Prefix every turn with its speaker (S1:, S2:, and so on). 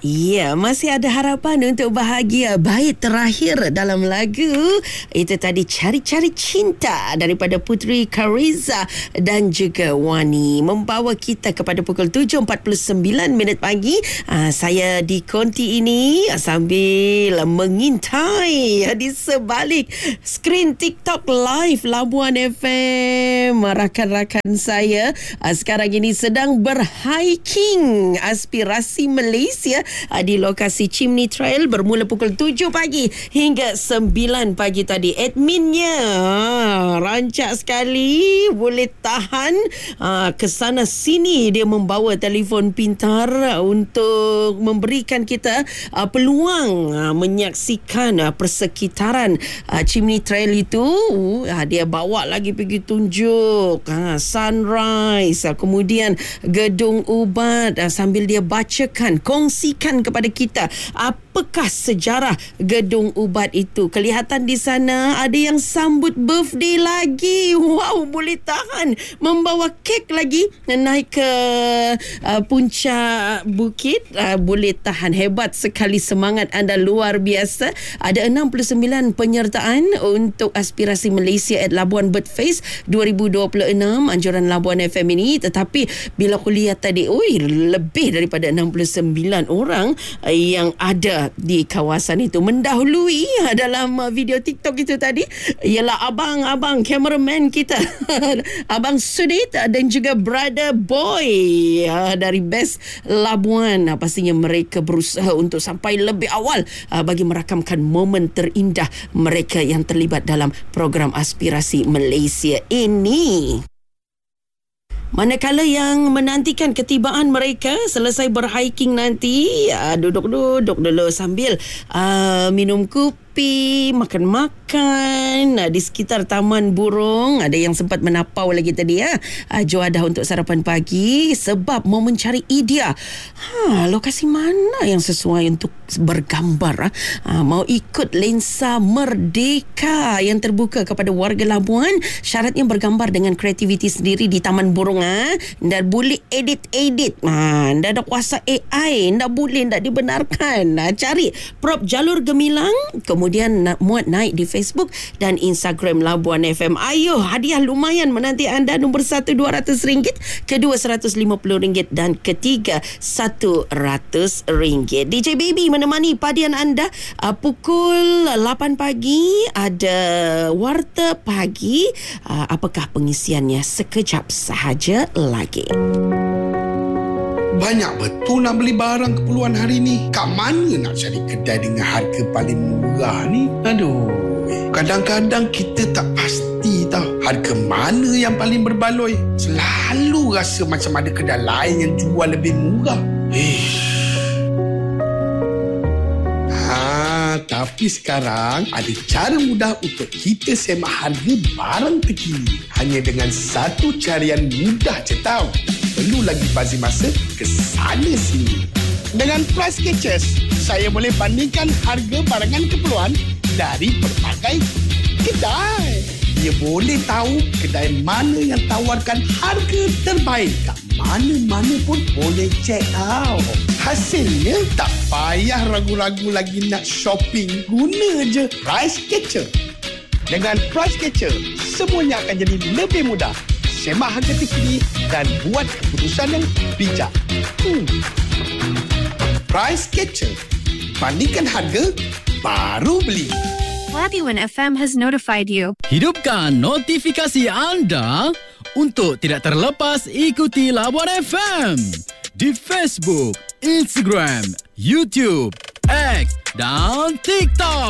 S1: Ya, masih ada harapan untuk bahagia. Bait terakhir dalam lagu itu tadi Cari-Cari Cinta daripada Putri Kariza dan juga Wani, membawa kita kepada pukul 7.49 pagi. Saya di konti ini sambil mengintai di sebalik skrin TikTok live Labuan FM. Rakan-rakan saya sekarang ini sedang berhiking aspirasi Malaysia di lokasi Chimney Trail bermula pukul 7 pagi hingga 9 pagi tadi. Adminnya rancak sekali, boleh tahan ke sana sini. Dia membawa telefon pintar untuk memberikan kita peluang menyaksikan persekitaran Chimney Trail itu. Dia bawa lagi pergi tunjuk sunrise, kemudian Gedung Ubat, sambil dia bacakan, kongsikan kepada kita apakah sejarah Gedung Ubat itu. Kelihatan di sana ada yang sambut birthday lagi. Wow, boleh tahan, membawa kek lagi, naik ke puncak bukit. Boleh tahan, hebat sekali, semangat anda luar biasa. Ada 69 penyertaan untuk aspirasi Malaysia at Labuan Bird Fest 2026 anjuran Labuan FM ini. Tetapi bila aku lihat tadi, lebih daripada 69 orang yang ada di kawasan itu. Mendahului dalam video TikTok itu tadi ialah abang-abang cameraman kita Abang Sudit dan juga Brother Boy dari Best Labuan. Pastinya mereka berusaha untuk sampai lebih awal bagi merakamkan momen terindah mereka yang terlibat dalam program aspirasi Malaysia ini. Manakala yang menantikan ketibaan mereka selesai berhiking nanti, duduk-duduk dulu sambil minum kopi, makan-makan di sekitar Taman Burung. Ada yang sempat menapau lagi tadi juadah untuk sarapan pagi sebab mau mencari idea lokasi mana yang sesuai untuk bergambar. Mau ikut lensa Merdeka yang terbuka kepada warga Labuan. Syaratnya bergambar dengan kreativiti sendiri di Taman Burung. Ndak boleh edit. Ndak ada kuasa AI. Ndak boleh, ndak dibenarkan. Cari prop jalur gemilang, kemudian muat naik di Facebook dan Instagram Labuan FM. Ayo, hadiah lumayan menanti anda. Nombor 1 RM200, kedua RM150 dan ketiga RM100. DJ Baby menemani padian anda pukul 8 pagi. Ada Warta Pagi. Apakah pengisiannya? Sekejap sahaja lagi.
S2: Banyak betul nak beli barang keperluan hari ni. Kat mana nak cari kedai dengan harga paling murah ni? Aduh, kadang-kadang kita tak pasti tau harga mana yang paling berbaloi. Selalu rasa macam ada kedai lain yang jual lebih murah. Tapi sekarang ada cara mudah untuk kita semak harga barang terkini. Hanya dengan satu carian mudah je tau. Perlu lagi bazir masa ke sana sini. Dengan Price Catchers, saya boleh bandingkan harga barangan keperluan dari pelbagai kedai. Dia boleh tahu kedai mana yang tawarkan harga terbaik. Kat mana-mana pun boleh check tau. Hasilnya tak payah ragu-ragu lagi nak shopping. Guna je Price Catcher. Dengan Price Catcher, semuanya akan jadi lebih mudah. Semak harga terkini dan buat keputusan yang bijak. Price Catcher. Bandingkan harga, baru beli.
S3: Labuan FM has notified you.
S4: Hidupkan notifikasi anda untuk tidak terlepas ikuti Labuan FM di Facebook, Instagram, YouTube, X dan TikTok.